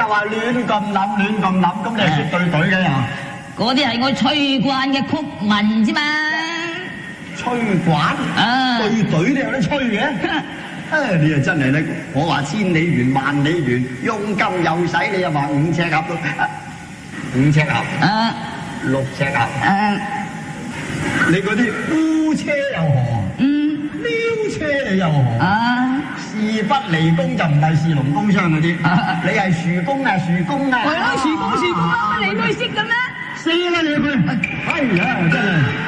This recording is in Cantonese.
又話亂咁諗，咁你係識對隊嘅又？ 嗰啲係我吹慣嘅曲文啫嘛。 吹慣對隊都有得吹嘅。你又真係叻！我話千里緣萬里緣，佣金又使，你又話5尺盒都5尺盒，6尺盒。你嗰啲烏車又何？撩車你又何？事不離宮就唔係士農工商嗰啲，你係樹工啊！係咯，樹工啊，乜你都識嘅咩？識啦你佢，哎呀真係。